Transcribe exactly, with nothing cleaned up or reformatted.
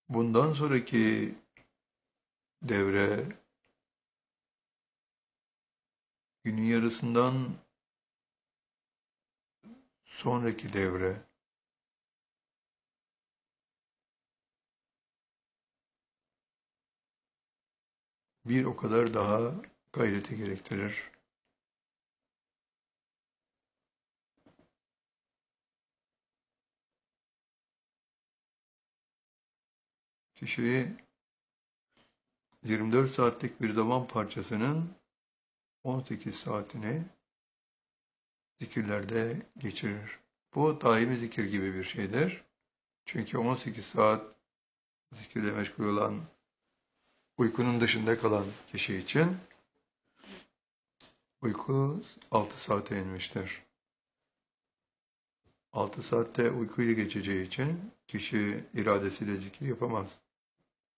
Bundan sonraki devre günün yarısından sonraki devre bir o kadar daha gayreti gerektirir. Kişi yirmi dört saatlik bir zaman parçasının on sekiz saatini zikirlerde geçirir. Bu daimi zikir gibi bir şeydir. Çünkü on sekiz saat zikirle meşgul olan, uykunun dışında kalan kişi için uyku altı saate inmiştir. altı saatte uykuyla geçeceği için kişi iradesiyle zikir yapamaz.